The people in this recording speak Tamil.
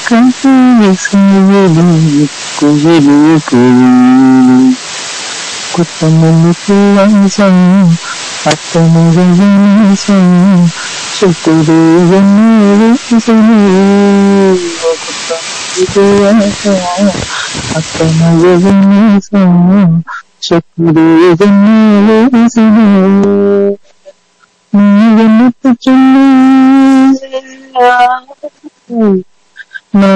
கசியலி குயிலிய குயிலி குத்தமல்லிக்கு வாசம் அத்தமிழம் சுட்டுது அத்தமிழம் சுட்டுது நீ என்னத்து சொல்லு